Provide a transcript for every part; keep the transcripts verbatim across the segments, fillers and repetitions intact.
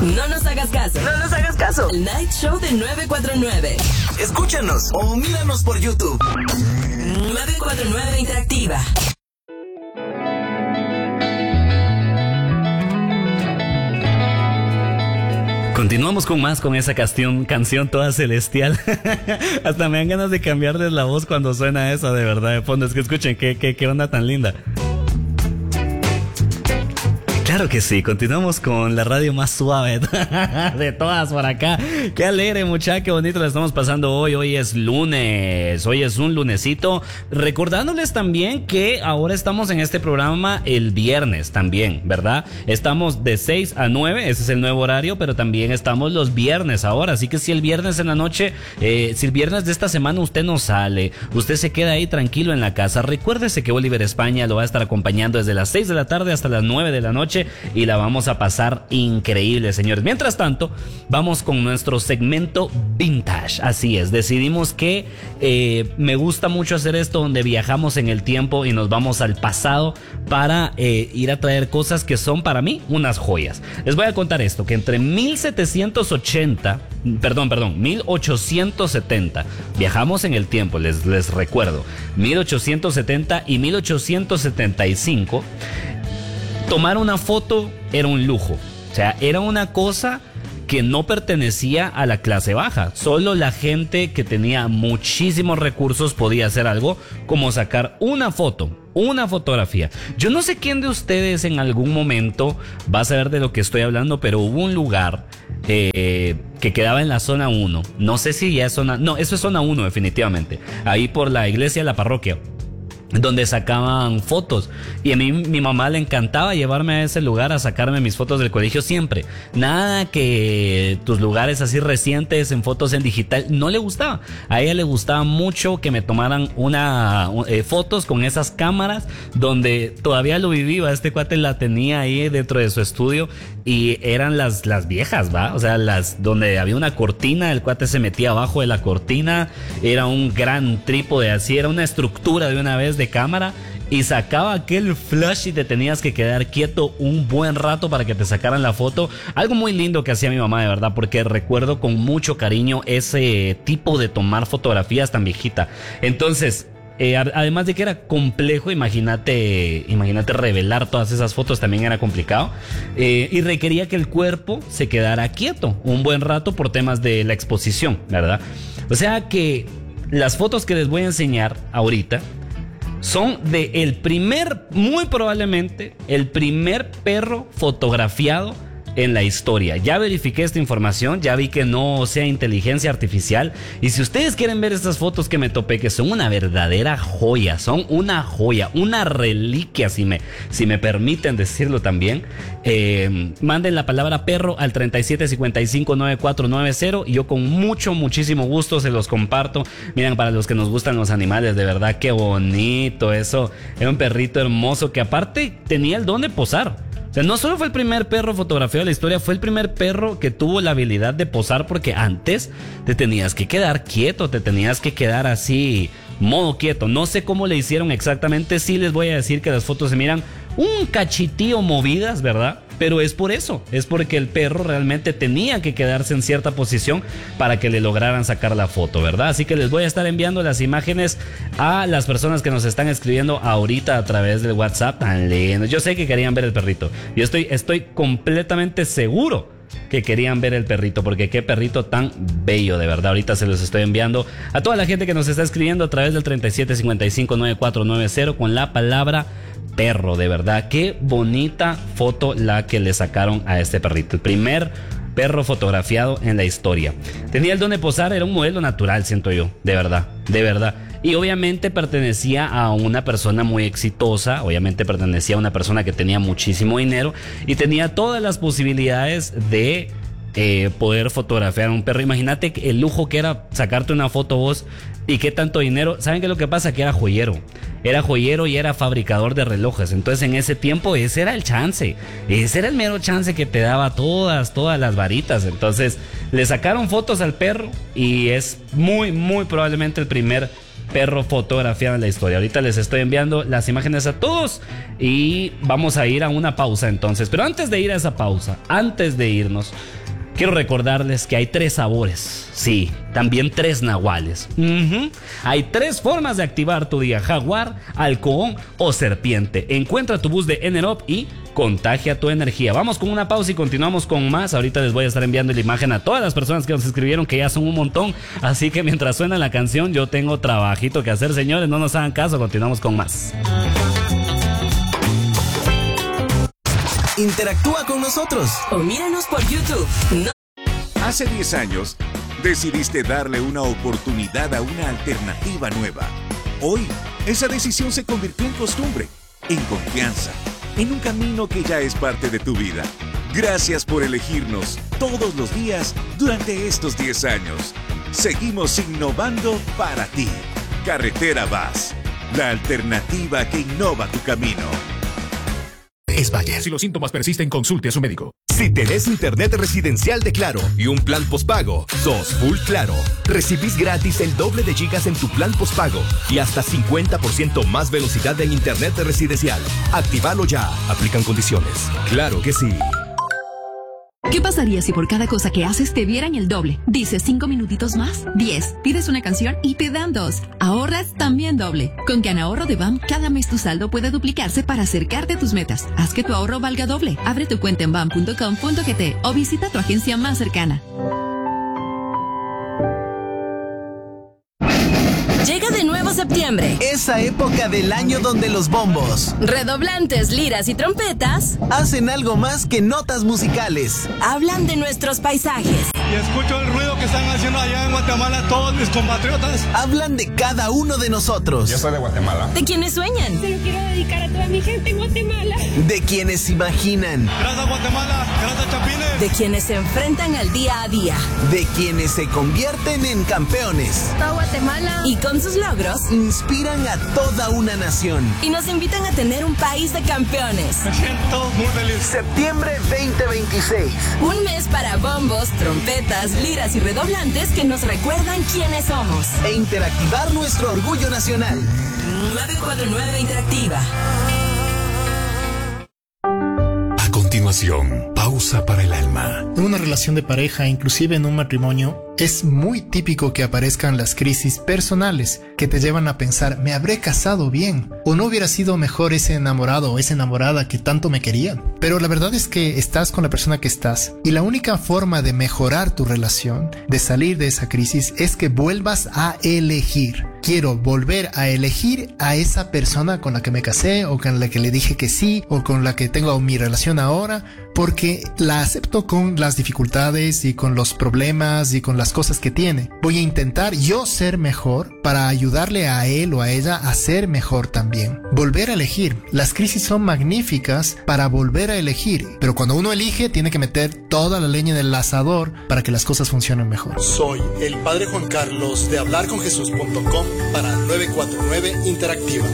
No nos hagas caso. No nos hagas caso. El Night Show de nueve cuatro nueve. Escúchanos o míranos por YouTube. nueve cuatro nueve Interactiva. Continuamos con más con esa canción, canción toda celestial. Hasta me dan ganas de cambiarles la voz cuando suena esa, de verdad, de fondo. Es que escuchen, qué, qué, qué onda tan linda. Claro que sí, continuamos con la radio más suave de todas por acá. Qué alegre, muchacha, qué bonito la estamos pasando hoy. Hoy es lunes, hoy es un lunesito. Recordándoles también que ahora estamos en este programa el viernes también, ¿verdad? Estamos de seis a nueve, ese es el nuevo horario, pero también estamos los viernes ahora. Así que si el viernes en la noche, eh, si el viernes de esta semana usted no sale, usted se queda ahí tranquilo en la casa, recuérdese que Oliver España lo va a estar acompañando desde las seis de la tarde hasta las nueve de la noche. Y la vamos a pasar increíble, señores. Mientras tanto, vamos con nuestro segmento Vintage. Así es, decidimos que eh, me gusta mucho hacer esto, donde viajamos en el tiempo y nos vamos al pasado para eh, ir a traer cosas que son para mí unas joyas. Les voy a contar esto, que entre mil setecientos ochenta, perdón, perdón, mil ochocientos setenta, viajamos en el tiempo, les, les recuerdo, mil ochocientos setenta y mil ochocientos setenta y cinco. Tomar una foto era un lujo, o sea, era una cosa que no pertenecía a la clase baja. Solo la gente que tenía muchísimos recursos podía hacer algo como sacar una foto, una fotografía. Yo no sé quién de ustedes en algún momento va a saber de lo que estoy hablando, pero hubo un lugar eh, que quedaba en la zona uno. No sé si ya es zona... No, eso es zona uno definitivamente. Ahí por la iglesia de la parroquia, donde sacaban fotos, y a mí mi mamá le encantaba llevarme a ese lugar a sacarme mis fotos del colegio siempre. Nada que tus lugares así recientes en fotos en digital, no le gustaba. A ella le gustaba mucho que me tomaran una eh, fotos con esas cámaras, donde todavía lo vivía. Este cuate la tenía ahí dentro de su estudio y eran las, las viejas, ¿va? O sea, las donde había una cortina, el cuate se metía abajo de la cortina, era un gran trípode así, era una estructura de una vez de cámara, y sacaba aquel flash y te tenías que quedar quieto un buen rato para que te sacaran la foto. Algo muy lindo que hacía mi mamá, de verdad, porque recuerdo con mucho cariño ese tipo de tomar fotografías tan viejita. Entonces, eh, además de que era complejo, imagínate, imagínate revelar todas esas fotos, también era complicado, eh, y requería que el cuerpo se quedara quieto un buen rato por temas de la exposición, ¿verdad? O sea que las fotos que les voy a enseñar ahorita son de el primer, muy probablemente, el primer perro fotografiado en la historia. Ya verifiqué esta información, ya vi que no sea inteligencia artificial, y si ustedes quieren ver estas fotos que me topé, que son una verdadera joya, son una joya, una reliquia, si me, si me permiten decirlo también, eh, manden la palabra perro al treinta y siete cincuenta y cinco noventa y cuatro noventa, y yo con mucho, muchísimo gusto se los comparto. Miren, para los que nos gustan los animales, de verdad, qué bonito eso. Era un perrito hermoso que aparte tenía el don de posar. O sea, no solo fue el primer perro fotografiado de la historia, fue el primer perro que tuvo la habilidad de posar, porque antes te tenías que quedar quieto, te tenías que quedar así, modo quieto. No sé cómo le hicieron exactamente, sí les voy a decir que las fotos se miran un cachitío movidas, ¿verdad? Pero es por eso, es porque el perro realmente tenía que quedarse en cierta posición para que le lograran sacar la foto, ¿verdad? Así que les voy a estar enviando las imágenes a las personas que nos están escribiendo ahorita a través del WhatsApp. Tan lindo. Yo sé que querían ver el perrito. Yo estoy, estoy completamente seguro que querían ver el perrito, porque qué perrito tan bello, de verdad. Ahorita se los estoy enviando a toda la gente que nos está escribiendo a través del treinta y siete cincuenta y cinco noventa y cuatro noventa con la palabra perro. De verdad, qué bonita foto la que le sacaron a este perrito, el primer perro fotografiado en la historia. Tenía el don de posar, era un modelo natural, siento yo, de verdad, de verdad. Y obviamente pertenecía a una persona muy exitosa, obviamente pertenecía a una persona que tenía muchísimo dinero y tenía todas las posibilidades de eh, poder fotografiar a un perro. Imagínate el lujo que era sacarte una foto vos y qué tanto dinero. ¿Saben qué es lo que pasa? Que era joyero. Era joyero y era fabricador de relojes. Entonces en ese tiempo ese era el chance. Ese era el mero chance que te daba todas, todas las varitas. Entonces le sacaron fotos al perro y es muy, muy probablemente el primer perro fotografiado en la historia. Ahorita les estoy enviando las imágenes a todos y vamos a ir a una pausa entonces. Pero antes de ir a esa pausa, antes de irnos, quiero recordarles que hay tres sabores. Sí, también tres nahuales. Uh-huh. Hay tres formas de activar tu día: jaguar, halcón o serpiente. Encuentra tu bus de Enerop y contagia tu energía. Vamos con una pausa y continuamos con más. Ahorita les voy a estar enviando la imagen a todas las personas que nos escribieron, que ya son un montón. Así que mientras suena la canción, yo tengo trabajito que hacer, señores. No nos hagan caso, continuamos con más. Interactúa con nosotros o míranos por YouTube. No. Hace diez años, decidiste darle una oportunidad a una alternativa nueva. Hoy, esa decisión se convirtió en costumbre, en confianza, en un camino que ya es parte de tu vida. Gracias por elegirnos todos los días durante estos diez años. Seguimos innovando para ti. Carretera Vaz, la alternativa que innova tu camino. Es Bayer. Si los síntomas persisten, consulte a su médico. Si tenés internet residencial de Claro y un plan postpago, sos full Claro. Recibís gratis el doble de gigas en tu plan postpago y hasta cincuenta por ciento más velocidad en internet residencial. Actívalo ya. Aplican condiciones. Claro que sí. ¿Qué pasaría si por cada cosa que haces te dieran el doble? Dices cinco minutitos más, diez. Pides una canción y te dan dos. Ahorras también doble. Con GanaHorro de B A M, cada mes tu saldo puede duplicarse para acercarte a tus metas. Haz que tu ahorro valga doble. Abre tu cuenta en bam punto com punto gt o visita tu agencia más cercana. Llega de nuevo septiembre. Esa época del año donde los bombos, redoblantes, liras y trompetas hacen algo más que notas musicales. Hablan de nuestros paisajes. Y escucho el ruido que están haciendo allá en Guatemala todos mis compatriotas. Hablan de cada uno de nosotros. Yo soy de Guatemala. De quienes sueñan. Se lo quiero dedicar a toda mi gente en Guatemala. De quienes imaginan. Gracias Guatemala, gracias Chapines. De quienes se enfrentan al día a día. De quienes se convierten en campeones. Toda Guatemala. Y con sus logros inspiran a toda una nación. Y nos invitan a tener un país de campeones. Me siento muy feliz. Septiembre veinte veintiséis. Un mes para bombos, trompetas, liras y redoblantes que nos recuerdan quiénes somos. E interactivar nuestro orgullo nacional. nueve cuatro nueve Interactiva. A continuación, pausa para el alma. En una relación de pareja, inclusive en un matrimonio, es muy típico que aparezcan las crisis personales que te llevan a pensar, ¿me habré casado bien? ¿O no hubiera sido mejor ese enamorado o esa enamorada que tanto me querían? Pero la verdad es que estás con la persona que estás y la única forma de mejorar tu relación, de salir de esa crisis, es que vuelvas a elegir. Quiero volver a elegir a esa persona con la que me casé o con la que le dije que sí o con la que tengo mi relación ahora, porque la acepto con las dificultades y con los problemas y con las cosas que tiene. Voy a intentar yo ser mejor para ayudarle a él o a ella a ser mejor también. Volver a elegir. Las crisis son magníficas para volver a elegir, pero cuando uno elige tiene que meter toda la leña en el asador para que las cosas funcionen mejor. Soy el Padre Juan Carlos de hablar con jesús punto com para nueve cuatro nueve Interactiva.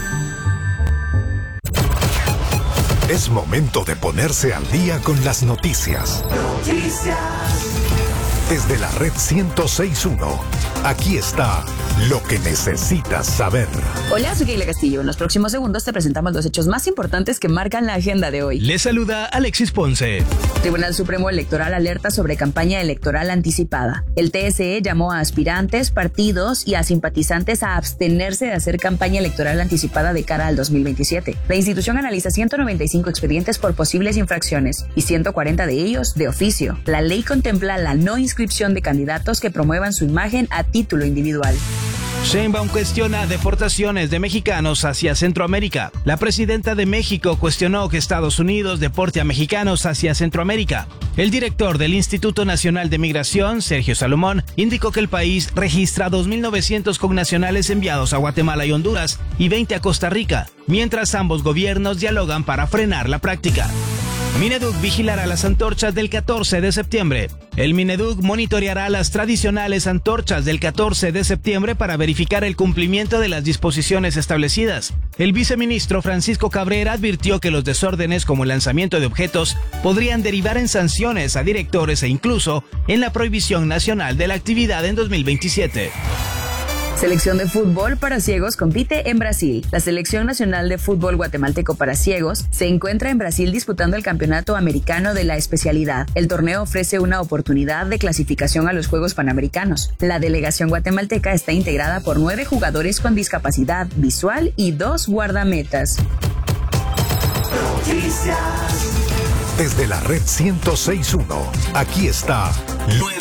Es momento de ponerse al día con las noticias. Noticias. Desde la red ciento seis punto uno, aquí está lo que necesitas saber. Hola, soy Keila Castillo. En los próximos segundos te presentamos los hechos más importantes que marcan la agenda de hoy. Les saluda Alexis Ponce. Tribunal Supremo Electoral alerta sobre campaña electoral anticipada. El T S E llamó a aspirantes, partidos y a simpatizantes a abstenerse de hacer campaña electoral anticipada de cara al dos mil veintisiete. La institución analiza ciento noventa y cinco expedientes por posibles infracciones y ciento cuarenta de ellos de oficio. La ley contempla la no inscripción de candidatos que promuevan su imagen a título individual. Sheinbaum cuestiona deportaciones de mexicanos hacia Centroamérica. La presidenta de México cuestionó que Estados Unidos deporte a mexicanos hacia Centroamérica. El director del Instituto Nacional de Migración, Sergio Salomón, indicó que el país registra dos mil novecientos connacionales enviados a Guatemala y Honduras y veinte a Costa Rica, mientras ambos gobiernos dialogan para frenar la práctica. Mineduc vigilará las antorchas del catorce de septiembre. El Mineduc monitoreará las tradicionales antorchas del catorce de septiembre para verificar el cumplimiento de las disposiciones establecidas. El viceministro Francisco Cabrera advirtió que los desórdenes como el lanzamiento de objetos podrían derivar en sanciones a directores e incluso en la prohibición nacional de la actividad en dos mil veintisiete. Selección de fútbol para ciegos compite en Brasil. La Selección Nacional de Fútbol Guatemalteco para Ciegos se encuentra en Brasil disputando el Campeonato Americano de la especialidad. El torneo ofrece una oportunidad de clasificación a los Juegos Panamericanos. La delegación guatemalteca está integrada por nueve jugadores con discapacidad visual y dos guardametas. Desde la red ciento seis punto uno, aquí está